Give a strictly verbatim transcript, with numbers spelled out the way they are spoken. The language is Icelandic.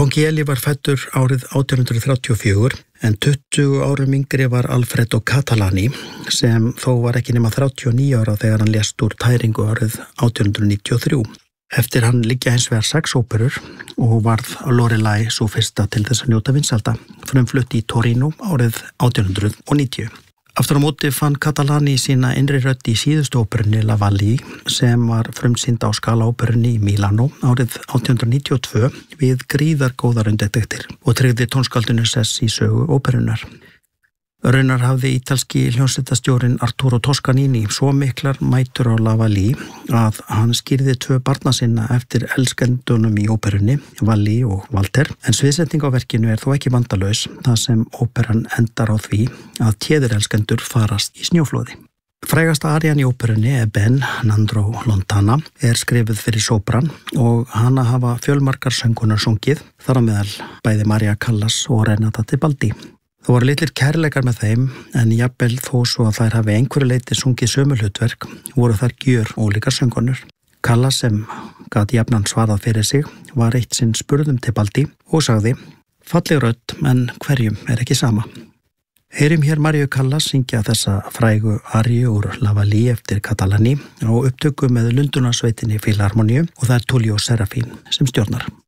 Vangelis var fæddur árið átján hundrað þrjátíu og fjögur en tuttugu árum yngri var Alfredo Catalani sem þó var ekki nema þrjátíu og níu ára þegar hann lést úr tæringu árið átján hundruð níutíu og þrjú. Eftir hann liggja hins vegar sex óperur og varð Lorelei svo fyrsta til þess að njóta vinsælda, frumflutt í Torino árið átján hundruð níutíu. Aftur á móti fann Catalani sína innri rödd í síðustu óperunni La Valli sem var frumsýnd á Scala-óperunni í Milano árið átján hundruð níutíu og tvö við gríðargóðar undirtektir og tryggði tónskáldinu sess í sögu óperunnar. Raunar hafði ítalski hljómsveitarstjórinn Arturo Toscanini svo miklar mætur á La Valli að hann skýrði tvö barna sinna eftir elskendunum í óperunni, Valli og Walter, en sviðsetning á verkinu er þó ekki vandalaus þar sem óperan endar á því að téðurelskendur farast í snjóflóði. Frægasta arían í óperunni er Ben Nandro Lontana, er skrifuð fyrir sopran og hana hafa fjölmargar söngunar sungið, þar á meðal bæði Maria Callas og Renata Tebaldi. Það voru litlir kærleikar með þeim en jafnvel þó svo að þær hafi einhverju leyti sungið sömu hlutverk voru þær gjör ólíkar söngunur. Callas sem gat jafnan svarað fyrir sig var eitt sinn spurðum Tebaldi og sagði falleg rödd en hverjum er ekki sama. Heyrim hér Mariu Callas syngja þessa frægu aríu úr La Valli eftir Catalani á upptöku með Lundunarsveitinni Filharmoníu og það er Tullio Serafin sem stjórnar.